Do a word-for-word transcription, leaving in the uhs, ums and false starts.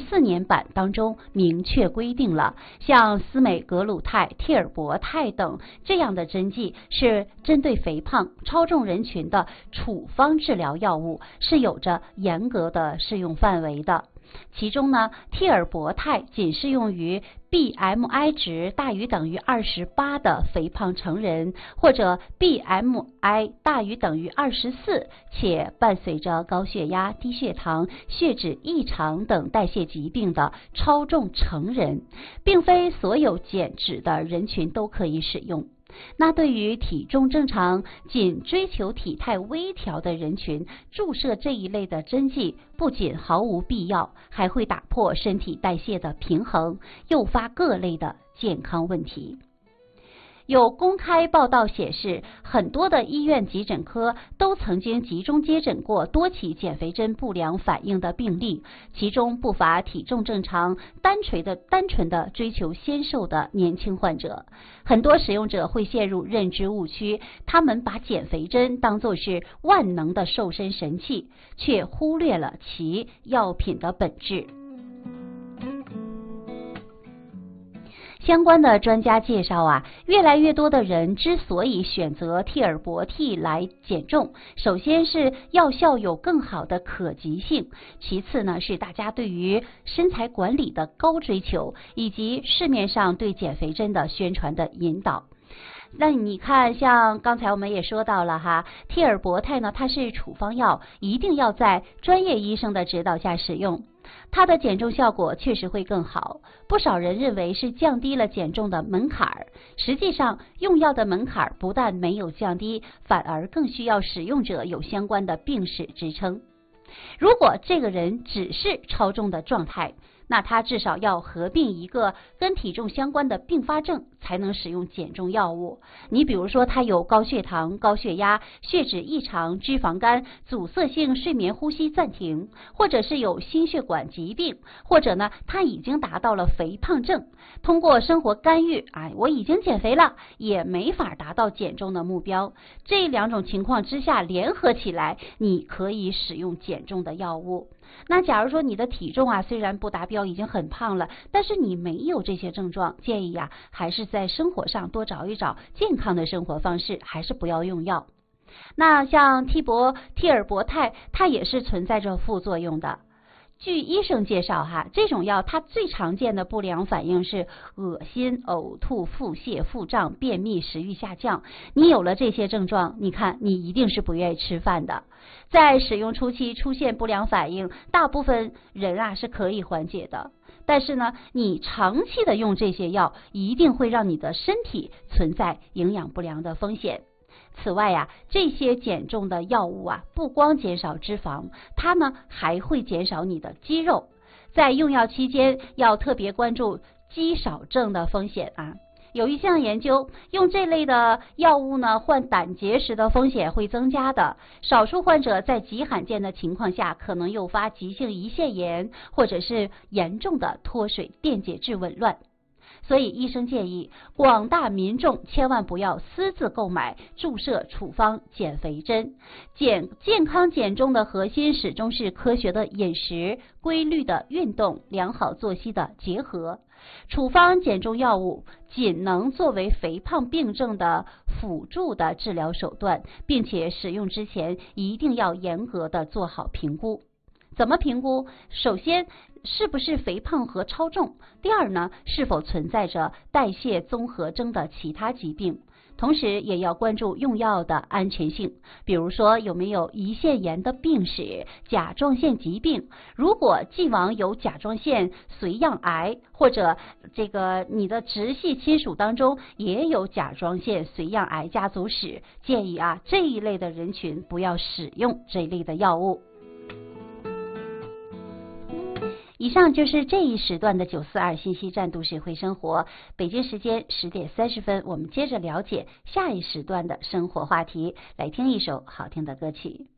四年版当中明确规定了，像司美格鲁肽、替尔博肽等这样的针剂是针对肥胖、超重人群的处方治疗药物，是有着严格的适用范围的。其中呢，替尔博肽仅适用于 B M I 值大于等于二十八的肥胖成人，或者 B M I 大于等于二十四，且伴随着高血压、低血糖、血脂异常等代谢疾病的超重成人，并非所有减脂的人群都可以使用。那对于体重正常、仅追求体态微调的人群，注射这一类的针剂不仅毫无必要，还会打破身体代谢的平衡，诱发各类的健康问题。有公开报道显示，很多的医院急诊科都曾经集中接诊过多起减肥针不良反应的病例，其中不乏体重正常、单纯的单纯的追求纤瘦的年轻患者。很多使用者会陷入认知误区，他们把减肥针当作是万能的瘦身神器，却忽略了其药品的本质。相关的专家介绍啊，越来越多的人之所以选择替尔博替来减重，首先是药效有更好的可及性，其次呢是大家对于身材管理的高追求，以及市面上对减肥针的宣传的引导。那你看，像刚才我们也说到了哈，替尔博肽呢，它是处方药，一定要在专业医生的指导下使用。它的减重效果确实会更好，不少人认为是降低了减重的门槛儿，实际上用药的门槛儿不但没有降低，反而更需要使用者有相关的病史支撑。如果这个人只是超重的状态，那他至少要合并一个跟体重相关的并发症，才能使用减重药物。你比如说他有高血糖、高血压、血脂异常、脂肪肝、阻塞性睡眠呼吸暂停，或者是有心血管疾病，或者呢他已经达到了肥胖症，通过生活干预，哎，我已经减肥了，也没法达到减重的目标。这两种情况之下联合起来，你可以使用减重的药物。那假如说你的体重啊虽然不达标，已经很胖了，但是你没有这些症状，建议啊还是在生活上多找一找健康的生活方式，还是不要用药。那像替博替尔博肽，它也是存在着副作用的。据医生介绍哈，这种药它最常见的不良反应是恶心、呕吐、腹泻、腹胀、便秘、食欲下降。你有了这些症状，你看你一定是不愿意吃饭的。在使用初期出现不良反应，大部分人啊是可以缓解的。但是呢，你长期的用这些药，一定会让你的身体存在营养不良的风险。此外呀、啊，这些减重的药物啊，不光减少脂肪，它呢还会减少你的肌肉。在用药期间，要特别关注肌少症的风险啊。有一项研究，用这类的药物呢，患胆结石的风险会增加的。少数患者在极罕见的情况下，可能诱发急性胰腺炎，或者是严重的脱水电解质紊乱。所以医生建议广大民众千万不要私自购买注射处方减肥针。减健康减重的核心始终是科学的饮食、规律的运动、良好作息的结合。处方减重药物仅能作为肥胖病症的辅助的治疗手段，并且使用之前一定要严格的做好评估。怎么评估？首先，是不是肥胖和超重？第二呢，是否存在着代谢综合征的其他疾病？同时也要关注用药的安全性，比如说有没有胰腺炎的病史、甲状腺疾病。如果既往有甲状腺髓样癌，或者这个你的直系亲属当中也有甲状腺髓样癌家族史，建议啊这一类的人群不要使用这一类的药物。以上就是这一时段的九四二信息站都市会生活。北京时间十点三十分，我们接着了解下一时段的生活话题，来听一首好听的歌曲。